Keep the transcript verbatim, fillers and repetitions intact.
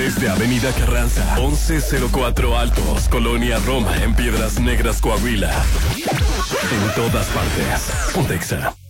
Desde Avenida Carranza, once cero cuatro Altos, Colonia Roma, en Piedras Negras, Coahuila. En todas partes. Pontexa.